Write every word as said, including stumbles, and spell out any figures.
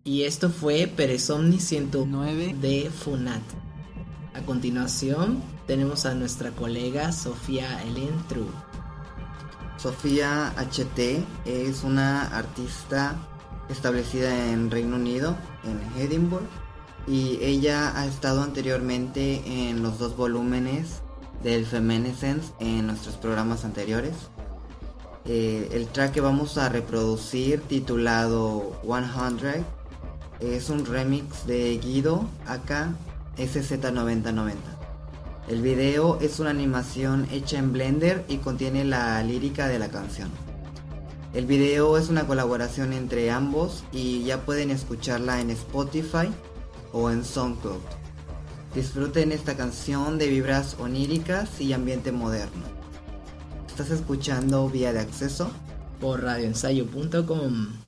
Y esto fue Peresomni ciento nueve de Funat. A continuación tenemos a nuestra colega Sofía Ellen True. Sofía H T es una artista establecida en Reino Unido, en Edinburgh, y ella ha estado anteriormente en los dos volúmenes del Feminescence en nuestros programas anteriores. Eh, el track que vamos a reproducir, titulado cien, es un remix de Guido aka S Z noventa noventa. El video es una animación hecha en Blender y contiene la lírica de la canción. El video es una colaboración entre ambos y ya pueden escucharla en Spotify o en SoundCloud. Disfruten esta canción de vibras oníricas y ambiente moderno. Estás escuchando Vía de Acceso por radioensayo punto com.